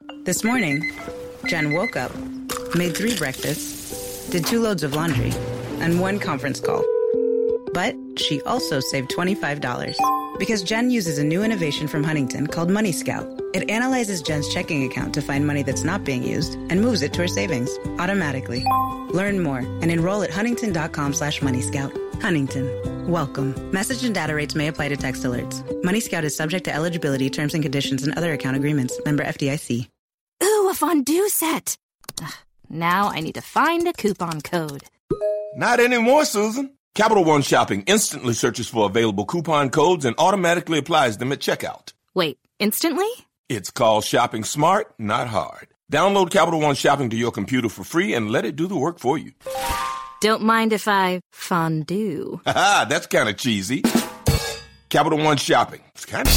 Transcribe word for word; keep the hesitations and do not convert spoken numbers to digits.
This morning, Jen woke up, made three breakfasts, did two loads of laundry, and one conference call. But she also saved twenty-five dollars because Jen uses a new innovation from Huntington called Money Scout. It analyzes Jen's checking account to find money that's not being used and moves it to her savings automatically. Learn more and enroll at huntington.com slash money scout. Huntington. Welcome. Message and data rates may apply to text alerts. Money Scout is subject to eligibility, terms and conditions, and other account agreements. Member F D I C. Ooh, a fondue set. Ugh, now I need to find a coupon code. Not anymore, Susan. Capital One Shopping instantly searches for available coupon codes and automatically applies them at checkout. Wait, instantly? It's called shopping smart, not hard. Download Capital One Shopping to your computer for free and let it do the work for you. Don't mind if I fondue. Haha, that's kind of cheesy. Capital One Shopping. It's kind of